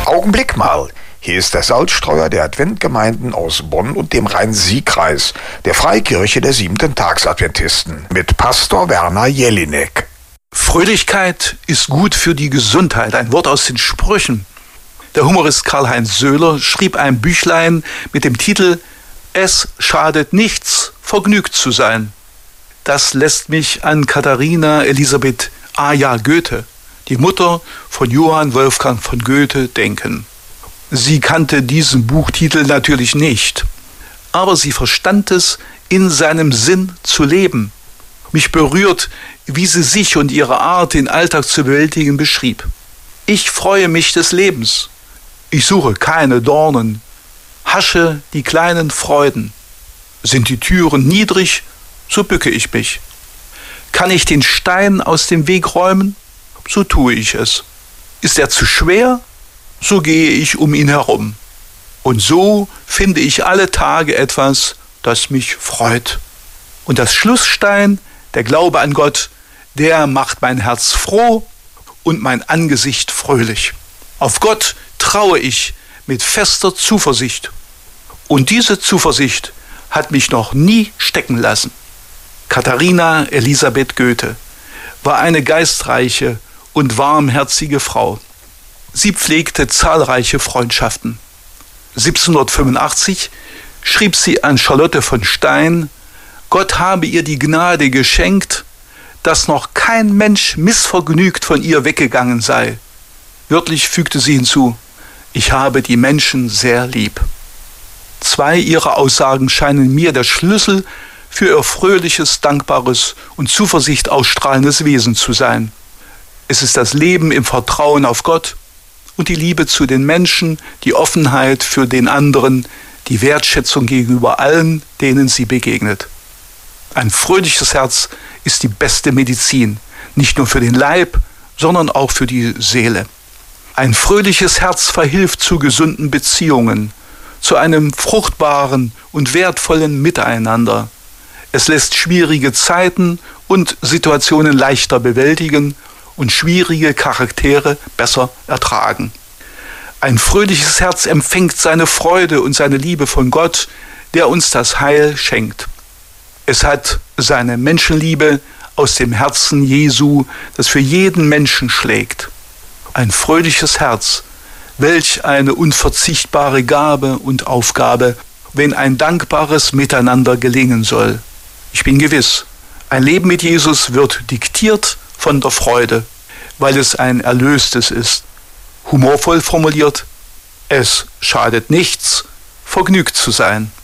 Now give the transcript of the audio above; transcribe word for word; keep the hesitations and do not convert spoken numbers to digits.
Augenblick mal. Hier ist der Salzstreuer der Adventgemeinden aus Bonn und dem Rhein-Sieg-Kreis, der Freikirche der Siebenten-Tags-Adventisten, mit Pastor Werner Jelinek. Fröhlichkeit ist gut für die Gesundheit, ein Wort aus den Sprüchen. Der Humorist Karl-Heinz Söhler schrieb ein Büchlein mit dem Titel »Es schadet nichts, vergnügt zu sein«. Das lässt mich an Katharina Elisabeth Aja Goethe, die Mutter von Johann Wolfgang von Goethe, denken. Sie kannte diesen Buchtitel natürlich nicht, aber sie verstand es, in seinem Sinn zu leben. Mich berührt, wie sie sich und ihre Art, den Alltag zu bewältigen, beschrieb. Ich freue mich des Lebens. Ich suche keine Dornen, hasche die kleinen Freuden. Sind die Türen niedrig, so bücke ich mich. Kann ich den Stein aus dem Weg räumen, so tue ich es. Ist er zu schwer, so gehe ich um ihn herum. Und so finde ich alle Tage etwas, das mich freut. Und das Schlussstein, der Glaube an Gott, der macht mein Herz froh und mein Angesicht fröhlich. Auf Gott traue ich mit fester Zuversicht. Und diese Zuversicht hat mich noch nie stecken lassen. Katharina Elisabeth Goethe war eine geistreiche und warmherzige Frau. Sie pflegte zahlreiche Freundschaften. siebzehnhundertfünfundachtzig schrieb sie an Charlotte von Stein, Gott habe ihr die Gnade geschenkt, dass noch kein Mensch missvergnügt von ihr weggegangen sei. Wörtlich fügte sie hinzu, ich habe die Menschen sehr lieb. Zwei ihrer Aussagen scheinen mir der Schlüssel für ihr fröhliches, dankbares und Zuversicht ausstrahlendes Wesen zu sein. Es ist das Leben im Vertrauen auf Gott und die Liebe zu den Menschen, die Offenheit für den anderen, die Wertschätzung gegenüber allen, denen sie begegnet. Ein fröhliches Herz ist die beste Medizin, nicht nur für den Leib, sondern auch für die Seele. Ein fröhliches Herz verhilft zu gesunden Beziehungen, zu einem fruchtbaren und wertvollen Miteinander. Es lässt schwierige Zeiten und Situationen leichter bewältigen und schwierige Charaktere besser ertragen. Ein fröhliches Herz empfängt seine Freude und seine Liebe von Gott, der uns das Heil schenkt. Es hat seine Menschenliebe aus dem Herzen Jesu, das für jeden Menschen schlägt. Ein fröhliches Herz, welch eine unverzichtbare Gabe und Aufgabe, wenn ein dankbares Miteinander gelingen soll. Ich bin gewiss, ein Leben mit Jesus wird diktiert von der Freude, weil es ein Erlöstes ist. Humorvoll formuliert, es schadet nichts, vergnügt zu sein.